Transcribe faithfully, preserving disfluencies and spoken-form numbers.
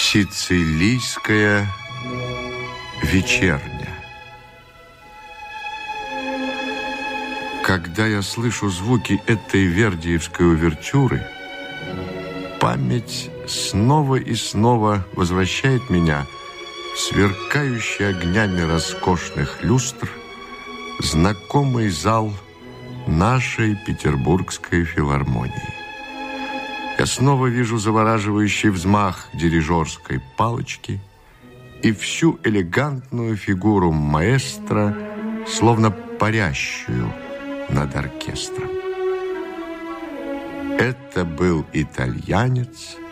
Сицилийская вечерня. Когда я слышу звуки этой вердиевской увертюры, память снова и снова возвращает меня в сверкающий огнями роскошных люстр знакомый зал нашей Петербургской филармонии. Я снова вижу завораживающий взмах дирижерской палочки и всю элегантную фигуру маэстро, словно парящую над оркестром. Это был итальянец